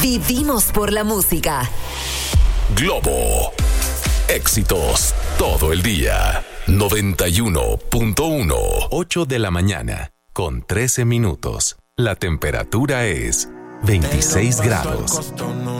Vivimos por la música. Globo. Éxitos todo el día. 91.1. 8 de la mañana, con 13 minutos. La temperatura es 26 grados.